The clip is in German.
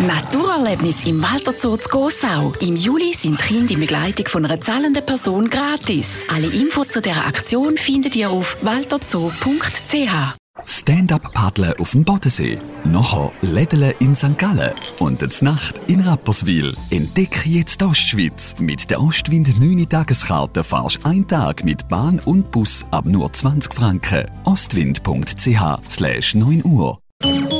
Naturerlebnis im Walter Zoo zu Gossau. Im Juli sind Kinder in Begleitung von einer zahlenden Person gratis. Alle Infos zu dieser Aktion findet ihr auf walterzoo.ch. Stand-up-Paddeln auf dem Bodensee. Nachher Lädele in St. Gallen. Und die Nacht in Rapperswil. Entdecke jetzt die Ostschweiz. Mit der Ostwind 9-Tageskarte fahrst du einen Tag mit Bahn und Bus ab nur 20 Franken. Ostwind.ch/9 Uhr.